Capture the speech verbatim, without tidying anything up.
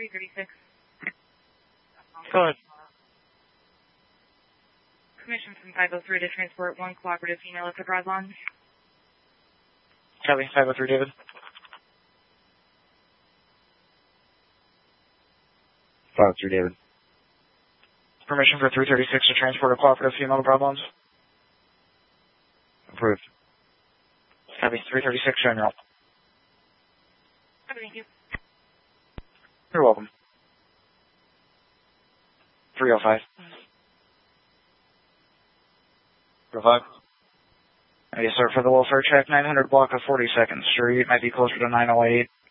three thirty-six. Go ahead. Permission from five oh three to transport one cooperative female at the Broadlawn. Copy, five oh three, David. five oh three, David. Permission for three thirty-six to transport a cooperative female to Broadlawns. Approved. Copy, three thirty-six, General. Copy, thank you. You're welcome. three oh five. three oh five. Yes, sir, for the welfare check, nine hundred block of forty-second Street, might be closer to nine oh eight.